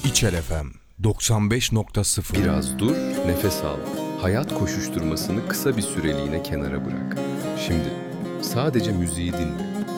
İçel FM 95.0. Biraz dur, nefes al. Hayat koşuşturmasını kısa bir süreliğine kenara bırak. Şimdi sadece müziği dinle.